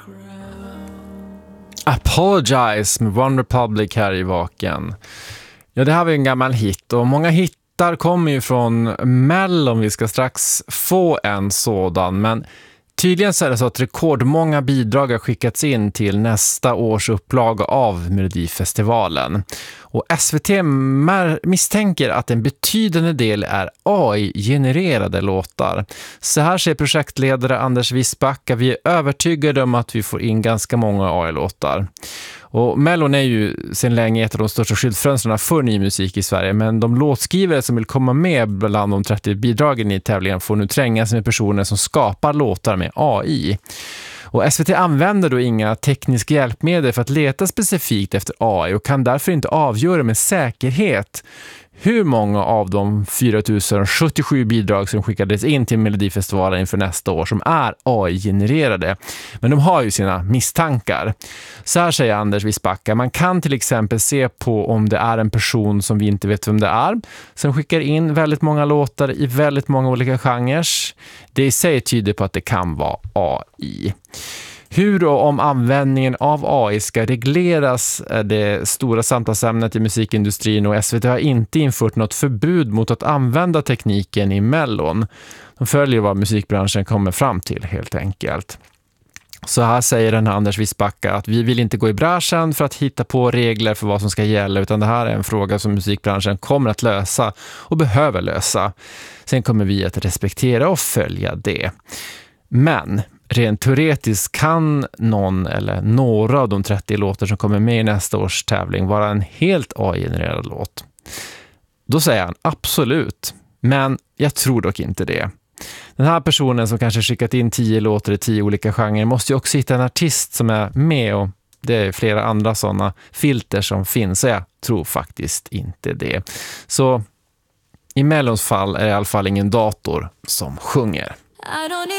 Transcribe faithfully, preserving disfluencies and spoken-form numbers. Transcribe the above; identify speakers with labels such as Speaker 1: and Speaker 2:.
Speaker 1: Apologize med One Republic här i Vaken. Ja, det här var en gammal hit och många hittar kommer ju från Mellon. Vi ska strax få en sådan, men tydligen så är det så att rekordmånga bidrag har skickats in till nästa års upplaga av Melodifestivalen. Och S V T misstänker att en betydande del är A I-genererade låtar. Så här säger projektledare Anders Wisbacka: vi är övertygade om att vi får in ganska många A I-låtar. Och Mellon är ju sedan länge ett av de största skyltfönsterna för ny musik i Sverige, men de låtskrivare som vill komma med bland de trettio bidragen i tävlingen får nu trängas med personer som skapar låtar med A I. Och S V T använder då inga tekniska hjälpmedel för att leta specifikt efter A I och kan därför inte avgöra med säkerhet hur många av de fyra tusen sjuttiosju bidrag som skickades in till Melodifestivalen inför nästa år som är A I-genererade. Men de har ju sina misstankar. Så här säger Anders Wisbacka: man kan till exempel se på om det är en person som vi inte vet vem det är som skickar in väldigt många låtar i väldigt många olika genrer. Det i sig tyder på att det kan vara A I. Hur och om användningen av A I ska regleras är det stora samtalsämnet i musikindustrin, och S V T har inte infört något förbud mot att använda tekniken i Mellon. De följer vad musikbranschen kommer fram till helt enkelt. Så här säger den här Anders Wisbacka att vi vill inte gå i bräschen för att hitta på regler för vad som ska gälla, utan det här är en fråga som musikbranschen kommer att lösa och behöver lösa. Sen kommer vi att respektera och följa det. Men rent teoretiskt kan någon eller några av de trettio låtar som kommer med i nästa års tävling vara en helt A I-genererad låt. Då säger han absolut, men jag tror dock inte det. Den här personen som kanske skickat in tio låtar i tio olika genrer måste ju också hitta en artist som är med, och det är flera andra sådana filter som finns, så jag tror faktiskt inte det. Så i Mellons fall är det i alla fall ingen dator som sjunger.